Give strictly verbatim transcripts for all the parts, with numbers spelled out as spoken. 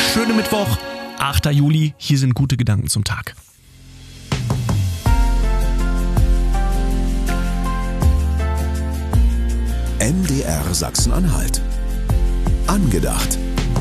schönen Mittwoch, achter Juli. Hier sind gute Gedanken zum Tag. M D R Sachsen-Anhalt. Angedacht.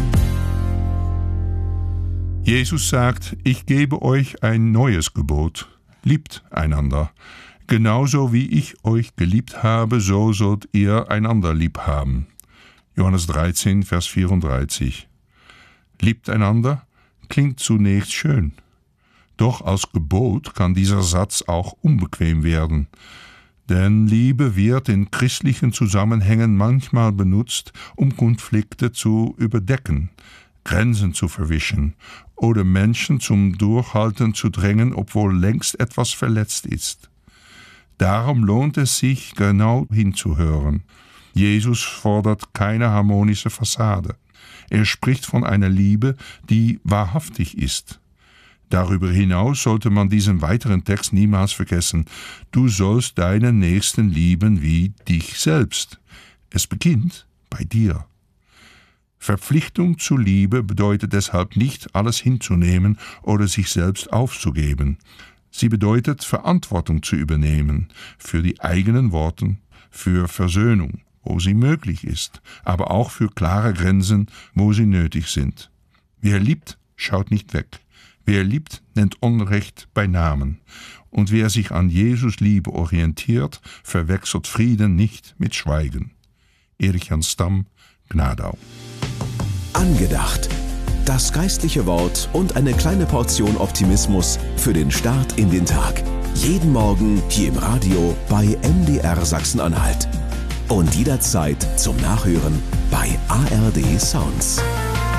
Jesus sagt, ich gebe euch ein neues Gebot. Liebt einander. Genauso wie ich euch geliebt habe, so sollt ihr einander lieb haben. Johannes dreizehn, Vers vierunddreißig. Liebt einander klingt zunächst schön. Doch als Gebot kann dieser Satz auch unbequem werden. Denn Liebe wird in christlichen Zusammenhängen manchmal benutzt, um Konflikte zu überdecken, Grenzen zu verwischen oder Menschen zum Durchhalten zu drängen, obwohl längst etwas verletzt ist. Darum lohnt es sich, genau hinzuhören. Jesus fordert keine harmonische Fassade. Er spricht von einer Liebe, die wahrhaftig ist. Darüber hinaus sollte man diesen weiteren Text niemals vergessen. Du sollst deinen Nächsten lieben wie dich selbst. Es beginnt bei dir. Verpflichtung zur Liebe bedeutet deshalb nicht, alles hinzunehmen oder sich selbst aufzugeben. Sie bedeutet, Verantwortung zu übernehmen für die eigenen Worte, für Versöhnung, wo sie möglich ist, aber auch für klare Grenzen, wo sie nötig sind. Wer liebt, schaut nicht weg. Wer liebt, nennt Unrecht bei Namen. Und wer sich an Jesus Liebe orientiert, verwechselt Frieden nicht mit Schweigen. Erich Jan Stamm, Gnadau. Angedacht. Das geistliche Wort und eine kleine Portion Optimismus für den Start in den Tag. Jeden Morgen hier im Radio bei M D R Sachsen-Anhalt. Und jederzeit zum Nachhören bei A R D Sounds.